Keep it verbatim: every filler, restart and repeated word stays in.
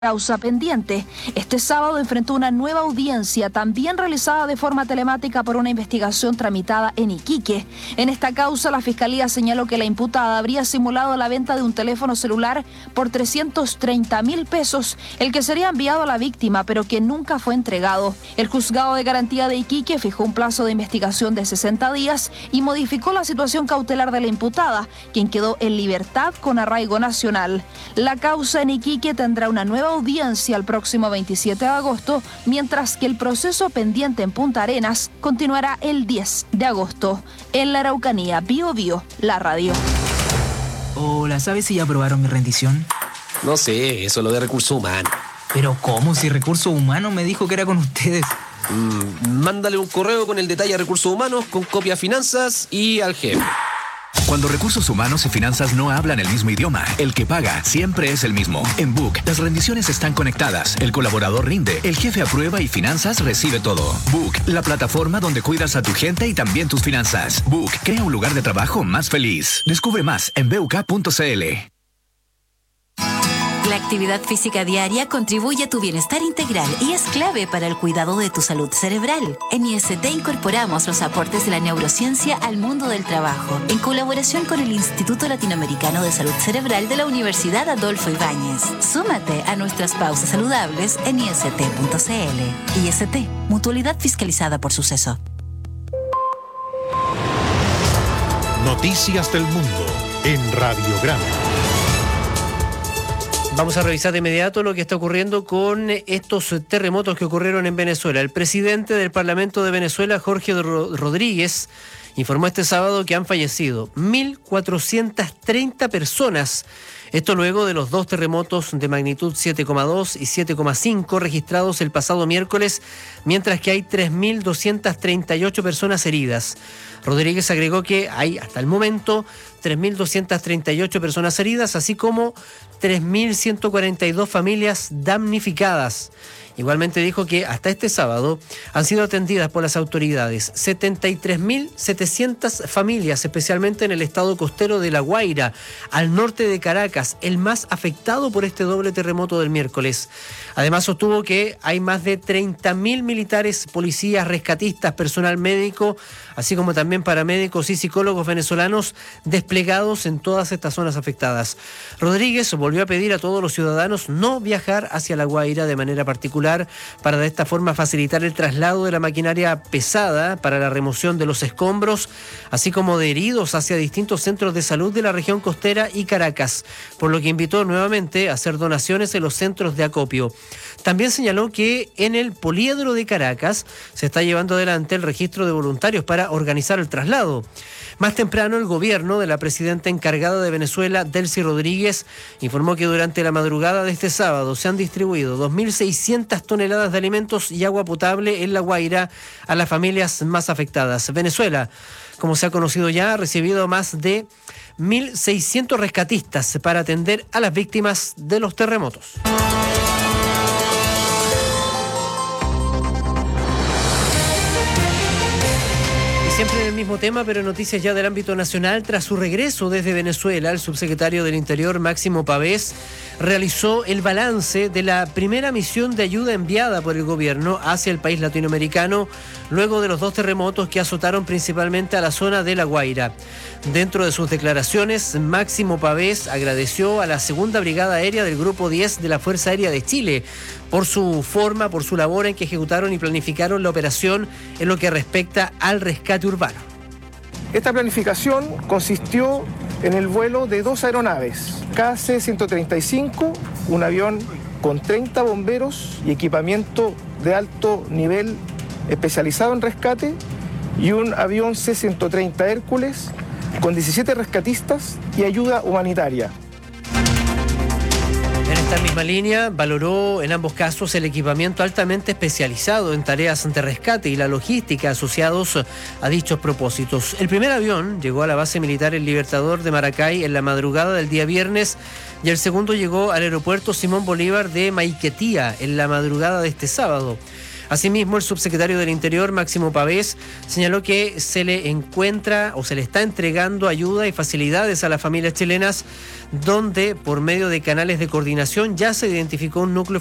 causa pendiente. Este sábado enfrentó una nueva audiencia, también realizada de forma telemática por una investigación tramitada en Iquique. En esta causa, la Fiscalía señaló que la imputada habría simulado la venta de un teléfono celular por trescientos treinta mil pesos, el que sería enviado a la víctima, pero que nunca fue entregado. El Juzgado de Garantía de Iquique fijó un plazo de investigación de sesenta días y modificó la situación cautelar de la imputada, quien quedó en libertad con arraigo nacional. La causa en Iquique tendrá una nueva audiencia el próximo veintisiete de agosto, mientras que el proceso pendiente en Punta Arenas continuará el diez de agosto. En la Araucanía, Bio Bio, la radio. Hola, ¿sabes si ya aprobaron mi rendición? No sé, eso es lo de recursos humanos. ¿Pero cómo? Si Recursos Humanos me dijo que era con ustedes. Mm, mándale un correo con el detalle a Recursos Humanos, con copia a Finanzas y al jefe. Cuando Recursos Humanos y Finanzas no hablan el mismo idioma, el que paga siempre es el mismo. En Book, las rendiciones están conectadas, el colaborador rinde, el jefe aprueba y Finanzas recibe todo. Book, la plataforma donde cuidas a tu gente y también tus finanzas. Book, crea un lugar de trabajo más feliz. Descubre más en b u k punto c l. La actividad física diaria contribuye a tu bienestar integral y es clave para el cuidado de tu salud cerebral. En I S T incorporamos los aportes de la neurociencia al mundo del trabajo, en colaboración con el Instituto Latinoamericano de Salud Cerebral de la Universidad Adolfo Ibáñez. Súmate a nuestras pausas saludables en i s t punto c l. I S T, mutualidad fiscalizada por Suceso. Noticias del Mundo en Radiograma. Vamos a revisar de inmediato lo que está ocurriendo con estos terremotos que ocurrieron en Venezuela. El presidente del Parlamento de Venezuela, Jorge Rodríguez, informó este sábado que han fallecido mil cuatrocientas treinta personas. Esto luego de los dos terremotos de magnitud siete coma dos y siete coma cinco registrados el pasado miércoles, mientras que hay tres mil doscientas treinta y ocho personas heridas. Rodríguez agregó que hay hasta el momento tres mil doscientas treinta y ocho personas heridas, así como tres mil ciento cuarenta y dos familias damnificadas. Igualmente dijo que hasta este sábado han sido atendidas por las autoridades setenta y tres mil setecientas familias, especialmente en el estado costero de La Guaira, al norte de Caracas, el más afectado por este doble terremoto del miércoles. Además sostuvo que hay más de treinta mil militares, policías, rescatistas, personal médico, así como también paramédicos y psicólogos venezolanos desplegados en todas estas zonas afectadas. Rodríguez volvió a pedir a todos los ciudadanos no viajar hacia La Guaira de manera particular, para de esta forma facilitar el traslado de la maquinaria pesada para la remoción de los escombros, así como de heridos hacia distintos centros de salud de la región costera y Caracas, por lo que invitó nuevamente a hacer donaciones en los centros de acopio. También señaló que en el poliedro de Caracas se está llevando adelante el registro de voluntarios para organizar el traslado. Más temprano, el gobierno de la presidenta encargada de Venezuela, Delcy Rodríguez, informó que durante la madrugada de este sábado se han distribuido dos mil seiscientas toneladas de alimentos y agua potable en La Guaira a las familias más afectadas. Venezuela, como se ha conocido ya, ha recibido más de mil seiscientos rescatistas para atender a las víctimas de los terremotos. Siempre en el mismo tema, pero noticias ya del ámbito nacional. Tras su regreso desde Venezuela, el subsecretario del Interior, Máximo Pavés, realizó el balance de la primera misión de ayuda enviada por el gobierno hacia el país latinoamericano luego de los dos terremotos que azotaron principalmente a la zona de La Guaira. Dentro de sus declaraciones, Máximo Pavés agradeció a la Segunda Brigada Aérea del Grupo diez de la Fuerza Aérea de Chile por su forma, por su labor en que ejecutaron y planificaron la operación en lo que respecta al rescate urbano. Esta planificación consistió en el vuelo de dos aeronaves, K C ciento treinta y cinco, un avión con treinta bomberos y equipamiento de alto nivel especializado en rescate, y un avión C ciento treinta Hércules con diecisiete rescatistas y ayuda humanitaria. En esta misma línea, valoró en ambos casos el equipamiento altamente especializado en tareas de rescate y la logística asociados a dichos propósitos. El primer avión llegó a la base militar El Libertador de Maracay en la madrugada del día viernes y el segundo llegó al aeropuerto Simón Bolívar de Maiquetía en la madrugada de este sábado. Asimismo, el subsecretario del Interior, Máximo Pavés, señaló que se le encuentra o se le está entregando ayuda y facilidades a las familias chilenas, donde por medio de canales de coordinación ya se identificó un núcleo